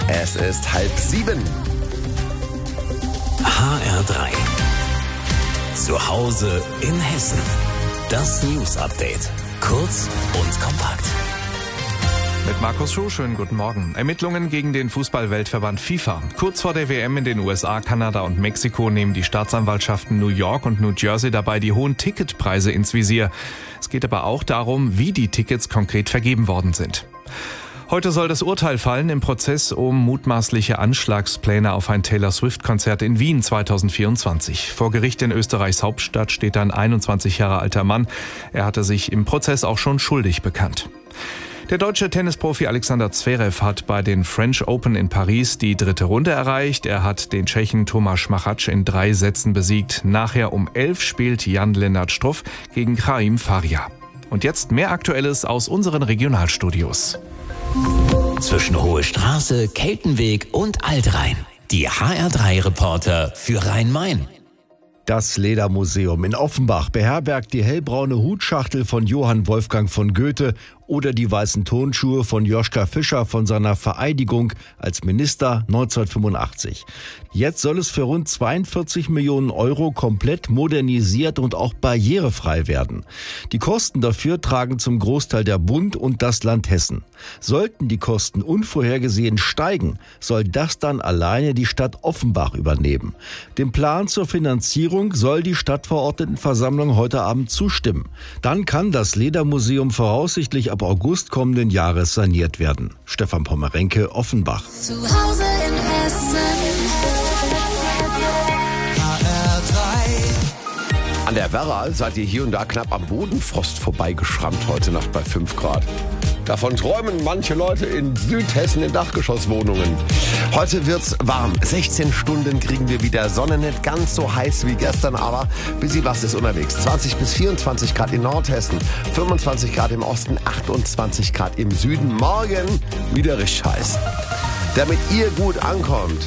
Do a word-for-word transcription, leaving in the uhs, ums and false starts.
Es ist halb sieben. H R drei. Zu Hause in Hessen. Das News Update. Kurz und kompakt. Mit Markus Schuh, schönen guten Morgen. Ermittlungen gegen den Fußball-Weltverband FIFA. Kurz vor der W M in den U S A, Kanada und Mexiko nehmen die Staatsanwaltschaften New York und New Jersey dabei die hohen Ticketpreise ins Visier. Es geht aber auch darum, wie die Tickets konkret vergeben worden sind. Heute soll das Urteil fallen im Prozess um mutmaßliche Anschlagspläne auf ein Taylor Swift-Konzert in Wien zweitausendvierundzwanzig. Vor Gericht in Österreichs Hauptstadt steht ein einundzwanzig Jahre alter Mann. Er hatte sich im Prozess auch schon schuldig bekannt. Der deutsche Tennisprofi Alexander Zverev hat bei den French Open in Paris die dritte Runde erreicht. Er hat den Tschechen Tomáš Machač in drei Sätzen besiegt. Nachher um elf spielt Jan-Lennart Struff gegen Chaim Faria. Und jetzt mehr Aktuelles aus unseren Regionalstudios. Zwischen Hohe Straße, Keltenweg und Altrhein. Die H R drei Reporter für Rhein-Main. Das Ledermuseum in Offenbach beherbergt die hellbraune Hutschachtel von Johann Wolfgang von Goethe oder die weißen Turnschuhe von Joschka Fischer von seiner Vereidigung als Minister neunzehnhundertfünfundachtzig. Jetzt soll es für rund zweiundvierzig Millionen Euro komplett modernisiert und auch barrierefrei werden. Die Kosten dafür tragen zum Großteil der Bund und das Land Hessen. Sollten die Kosten unvorhergesehen steigen, soll das dann alleine die Stadt Offenbach übernehmen. Dem Plan zur Finanzierung soll die Stadtverordnetenversammlung heute Abend zustimmen. Dann kann das Ledermuseum voraussichtlich ab August kommenden Jahres saniert werden. Stefan Pommerenke, Offenbach. Zu Hause in Hessen. H R drei. An der Werra seid ihr hier und da knapp am Bodenfrost vorbeigeschrammt heute Nacht bei fünf Grad. Davon träumen manche Leute in Südhessen in Dachgeschosswohnungen. Heute wird's warm. sechzehn Stunden kriegen wir wieder Sonne, nicht ganz so heiß wie gestern, aber bisschen was ist unterwegs. zwanzig bis vierundzwanzig Grad in Nordhessen, fünfundzwanzig Grad im Osten, achtundzwanzig Grad im Süden. Morgen wieder richtig heiß. Damit ihr gut ankommt,